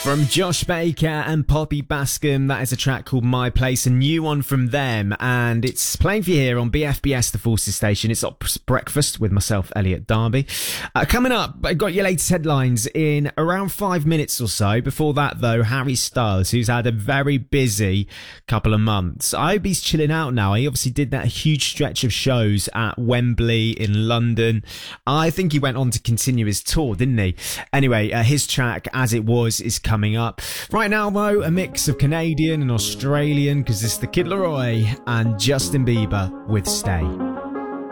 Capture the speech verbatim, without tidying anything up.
From Josh Baker and Poppy Bascom, that is a track called My Place, a new one from them, and it's playing for you here on B F B S, the Forces Station. It's Ops Breakfast with myself, Elliot Darby. Uh, coming up, I got your latest headlines in around five minutes or so. Before that, though, Harry Styles, who's had a very busy couple of months. I hope he's chilling out now. He obviously did that huge stretch of shows at Wembley in London. I think he went on to continue his tour, didn't he? Anyway, uh, his track, As It Was, is coming up. Right now, though, a mix of Canadian and Australian, because it's the Kid Laroi and Justin Bieber with Stay.